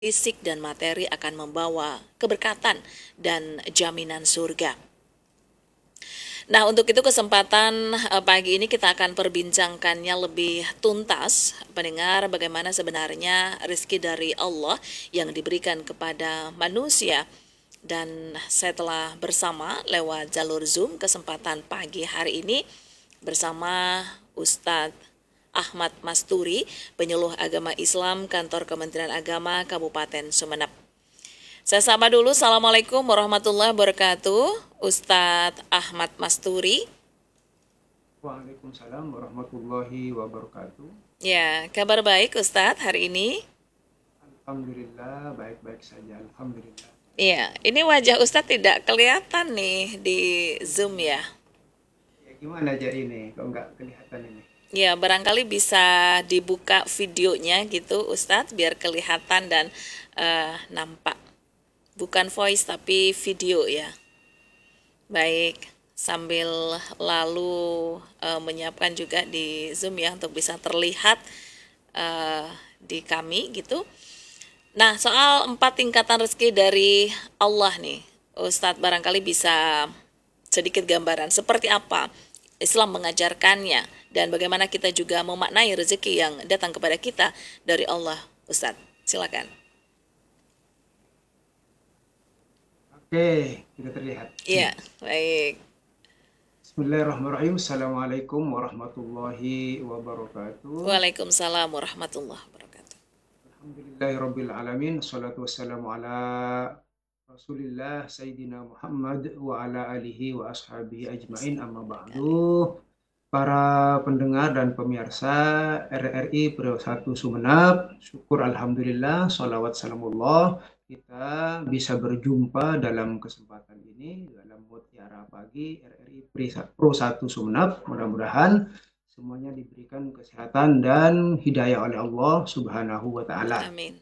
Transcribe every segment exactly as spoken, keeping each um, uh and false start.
fisik dan materi akan membawa keberkatan dan jaminan surga. Nah, untuk itu kesempatan eh, pagi ini kita akan perbincangkannya lebih tuntas, pendengar, bagaimana sebenarnya rezeki dari Allah yang diberikan kepada manusia. Dan saya telah bersama lewat jalur Zoom kesempatan pagi hari ini bersama Ustadz Ahmad Masturi, penyuluh agama Islam Kantor Kementerian Agama Kabupaten Sumeneb. Saya sapa dulu, Assalamualaikum warahmatullahi wabarakatuh, Ustadz Ahmad Masturi. Waalaikumsalam warahmatullahi wabarakatuh. Ya, kabar baik Ustadz hari ini? Alhamdulillah, baik-baik saja. Alhamdulillah. Iya, ini wajah Ustadz tidak kelihatan nih di Zoom ya. Ya, gimana aja ini? Kok nggak kelihatan ini? Ya, barangkali bisa dibuka videonya gitu Ustadz biar kelihatan dan eh, nampak. Bukan voice tapi video ya. Baik, sambil lalu eh, menyiapkan juga di Zoom ya untuk bisa terlihat eh, di kami gitu. Nah, soal empat tingkatan rezeki dari Allah nih, Ustadz barangkali bisa sedikit gambaran seperti apa Islam mengajarkannya dan bagaimana kita juga memaknai rezeki yang datang kepada kita dari Allah, Ustadz. Silakan. Oke, tidak terlihat. Iya, baik. Bismillahirrahmanirrahim. Assalamualaikum warahmatullahi wabarakatuh. Waalaikumsalam warahmatullahi wabarakatuh. Alhamdulillahirabbil alamin. Wassalatu wassalamu ala Rasulillah Sayyidina Muhammad wa ala alihi wa ashabihi ajmain, amma ba'du. Para pendengar dan pemirsa R R I Priok satu Sumeneb, syukur alhamdulillah, sholawat salamullah, kita bisa berjumpa dalam kesempatan ini dalam Mutiara Pagi R R I Pro satu Sumeneb. Mudah-mudahan semuanya diberikan kesehatan dan hidayah oleh Allah Subhanahu wa taala. Amin.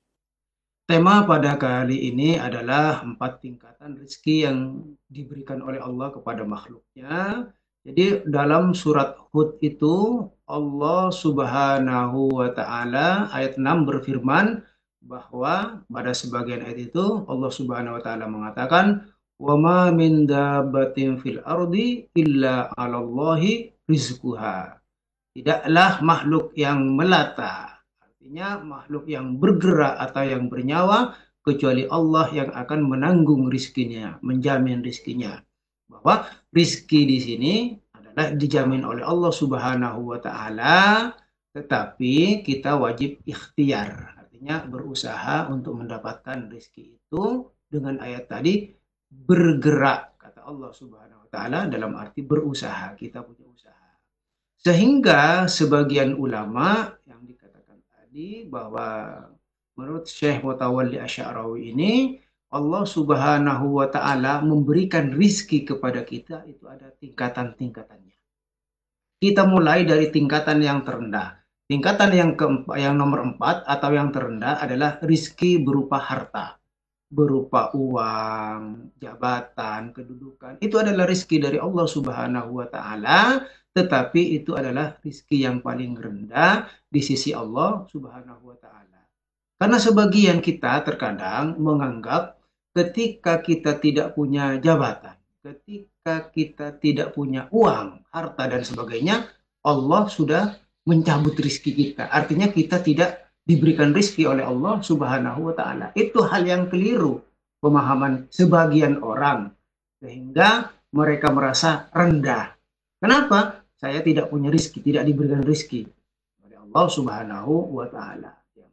Tema pada kali ini adalah empat tingkatan rezeki yang diberikan oleh Allah kepada makhluknya. Jadi dalam surat Hud itu Allah Subhanahu wa taala ayat enam berfirman bahwa pada sebagian ayat itu Allah Subhanahu wa taala mengatakan wa ma min dabbatin fil ardi illa 'alallahi rizquha. Tidaklah makhluk yang melata, artinya makhluk yang bergerak atau yang bernyawa, kecuali Allah yang akan menanggung rizkinya, menjamin rizkinya. Bahwa rizki di sini adalah dijamin oleh Allah Subhanahu wa taala, tetapi kita wajib ikhtiar, artinya berusaha untuk mendapatkan rizki itu dengan ayat tadi bergerak, kata Allah Subhanahu wa taala, dalam arti berusaha, kita punya usaha. Sehingga sebagian ulama yang dikatakan tadi bahwa menurut Syekh Mutawalli Asy'arawi ini Allah Subhanahu wa taala memberikan rizki kepada kita itu ada tingkatan-tingkatannya. Kita mulai dari tingkatan yang terendah. Tingkatan yang keempat, yang nomor empat atau yang terendah adalah rizki berupa harta, berupa uang, jabatan, kedudukan. Itu adalah rizki dari Allah Subhanahu wa taala, tetapi itu adalah rizki yang paling rendah di sisi Allah Subhanahu wa taala. Karena sebagian kita terkadang menganggap ketika kita tidak punya jabatan, ketika kita tidak punya uang, harta dan sebagainya, Allah sudah mencabut rizki kita. Artinya kita tidak diberikan rizki oleh Allah Subhanahu wa taala. Itu hal yang keliru pemahaman sebagian orang, sehingga mereka merasa rendah. Kenapa? Saya tidak punya rizki, tidak diberikan rizki oleh Allah Subhanahu wa taala.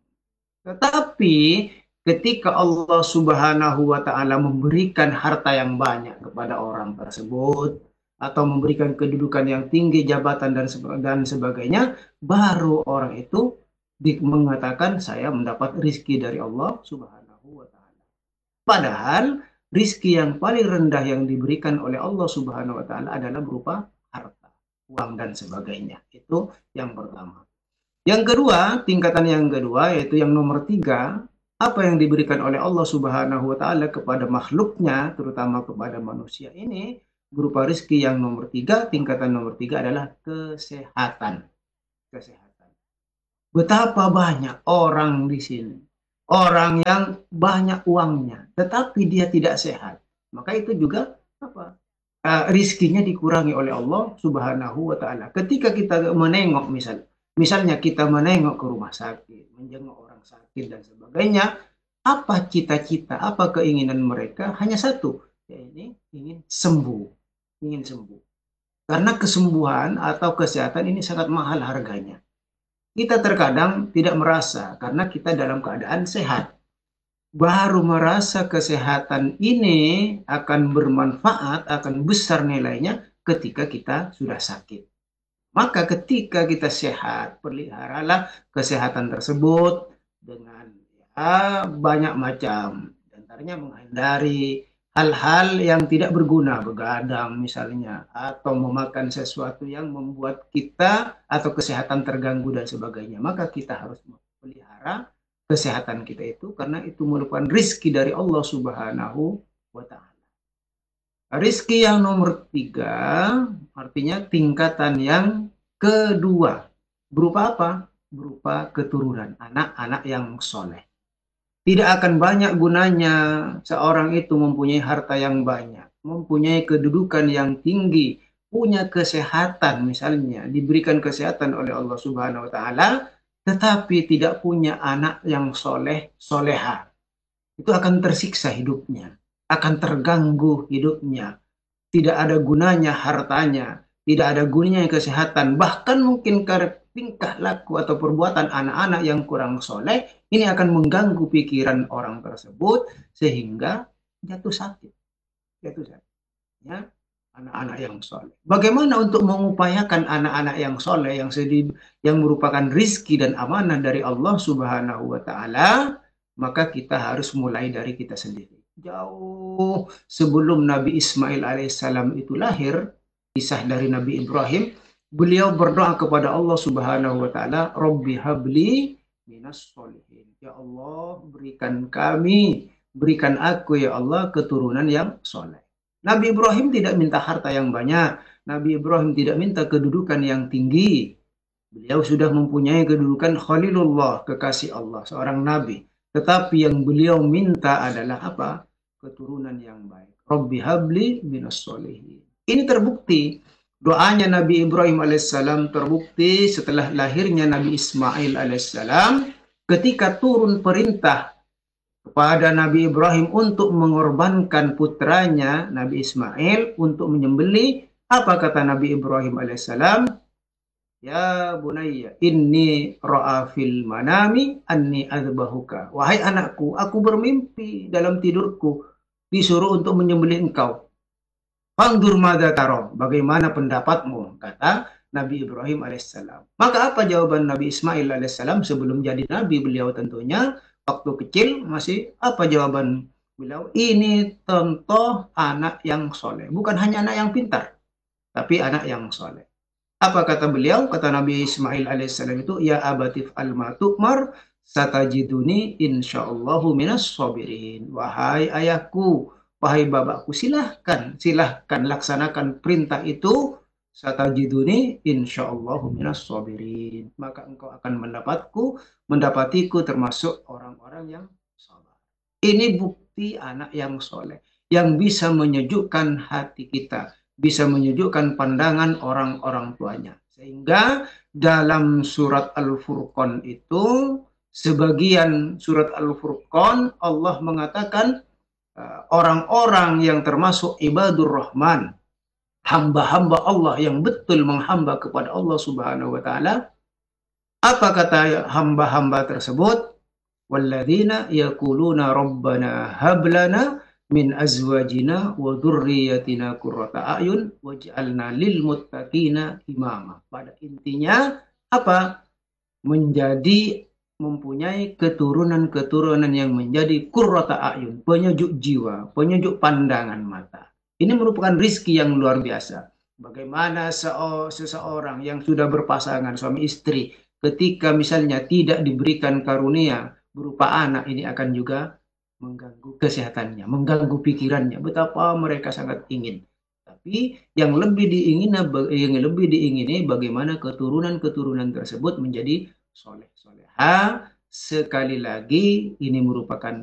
Tetapi ketika Allah Subhanahu wa taala memberikan harta yang banyak kepada orang tersebut atau memberikan kedudukan yang tinggi, jabatan dan dan sebagainya, baru orang itu mengatakan saya mendapat rizki dari Allah Subhanahu wa taala. Padahal rizki yang paling rendah yang diberikan oleh Allah Subhanahu wa taala adalah berupa harta, uang dan sebagainya. Itu yang pertama. Yang kedua, tingkatan yang kedua yaitu yang nomor tiga, apa yang diberikan oleh Allah Subhanahu wa taala kepada makhluknya, terutama kepada manusia ini, berupa rizki yang nomor tiga, tingkatan nomor tiga adalah kesehatan. Kesehatan. Betapa banyak orang di sini orang yang banyak uangnya, tetapi dia tidak sehat, maka itu juga apa? Uh, rizkinya dikurangi oleh Allah Subhanahu wa Ta'ala. Ketika kita menengok, misal, misalnya kita menengok ke rumah sakit, menjenguk orang sakit dan sebagainya, apa cita-cita, apa keinginan mereka? Hanya satu, yaitu ingin sembuh, ingin sembuh. Karena kesembuhan atau kesehatan ini sangat mahal harganya. Kita terkadang tidak merasa karena kita dalam keadaan sehat. Baru merasa kesehatan ini akan bermanfaat, akan besar nilainya ketika kita sudah sakit. Maka ketika kita sehat, peliharalah kesehatan tersebut dengan ya, banyak macam. Antaranya menghindari hal-hal yang tidak berguna, begadang misalnya, atau memakan sesuatu yang membuat kita atau kesehatan terganggu dan sebagainya. Maka kita harus melihara kesehatan kita itu karena itu merupakan rizki dari Allah Subhanahu wa Ta'ala. Rizki yang nomor tiga artinya tingkatan yang kedua. Berupa apa? Berupa keturunan, anak-anak yang soleh. Tidak akan banyak gunanya seorang itu mempunyai harta yang banyak, mempunyai kedudukan yang tinggi, punya kesehatan misalnya, diberikan kesehatan oleh Allah Subhanahu wa Ta'ala, tetapi tidak punya anak yang soleh, soleha. Itu akan tersiksa hidupnya, akan terganggu hidupnya, tidak ada gunanya hartanya, tidak ada gunanya kesehatan, bahkan mungkin karena tingkah laku atau perbuatan anak-anak yang kurang soleh, ini akan mengganggu pikiran orang tersebut sehingga jatuh sakit. Jatuh sakit. Ya, anak-anak yang soleh. Bagaimana untuk mengupayakan anak-anak yang soleh, yang sedih, yang merupakan rizki dan amanah dari Allah Subhanahu wa Ta'ala? Maka kita harus mulai dari kita sendiri. Jauh sebelum Nabi Ismail alaihissalam itu lahir, kisah dari Nabi Ibrahim, beliau berdoa kepada Allah Subhanahu wa Ta'ala, Rabbi habli minas solihin. Ya Allah, berikan kami, berikan aku ya Allah keturunan yang soleh. Nabi Ibrahim tidak minta harta yang banyak. Nabi Ibrahim tidak minta kedudukan yang tinggi. Beliau sudah mempunyai kedudukan Khalilullah, kekasih Allah, seorang nabi. Tetapi yang beliau minta adalah apa? Keturunan yang baik. Rabbi habli minas solihin. Ini terbukti. Doanya Nabi Ibrahim alaihissalam terbukti setelah lahirnya Nabi Ismail alaihissalam. Ketika turun perintah kepada Nabi Ibrahim untuk mengorbankan putranya Nabi Ismail untuk menyembelih, apa kata Nabi Ibrahim alaihissalam? Ya bunayya, inni ra'a fil manami anni adzbahuka. Wahai anakku, aku bermimpi dalam tidurku disuruh untuk menyembelih engkau. Fandur madza tara, bagaimana pendapatmu? Kata Nabi Ibrahim alaihissalam. Maka apa jawaban Nabi Ismail alaihissalam sebelum jadi nabi beliau tentunya waktu kecil masih apa jawaban beliau? Ini contoh anak yang soleh, bukan hanya anak yang pintar, tapi anak yang soleh. Apa kata beliau? Kata Nabi Ismail alaihissalam itu, ya abatif al-ma tu'mar satajiduni insyaallahu minas sabirin. Wahai ayahku, wahai bapakku, silahkan, silahkan laksanakan perintah itu. Satajiduni insyaallahu minas sabirin. Maka engkau akan mendapatku, mendapatiku termasuk orang-orang yang sabar. Ini bukti anak yang soleh, yang bisa menyejukkan hati kita, bisa menyejukkan pandangan orang-orang tuanya. Sehingga dalam surat Al-Furqan itu, sebagian surat Al-Furqan Allah mengatakan uh, orang-orang yang termasuk ibadur rahman, hamba-hamba Allah yang betul menghamba kepada Allah Subhanahu wa Ta'ala. Apa kata hamba-hamba tersebut? Walladzina yaquluna rabbana hablana min azwajina wa dzurriyyatina qurrata a'yun waj'alna lil muttaqina imama. Pada intinya apa? Menjadi mempunyai keturunan-keturunan yang menjadi qurrata a'yun, penyejuk jiwa, penyejuk pandangan mata. Ini merupakan rizki yang luar biasa. Bagaimana seseorang yang sudah berpasangan suami istri ketika misalnya tidak diberikan karunia berupa anak, ini akan juga mengganggu kesehatannya, mengganggu pikirannya. Betapa mereka sangat ingin. Tapi yang lebih diingini, yang lebih diingini bagaimana keturunan-keturunan tersebut menjadi soleh soleha sekali lagi ini merupakan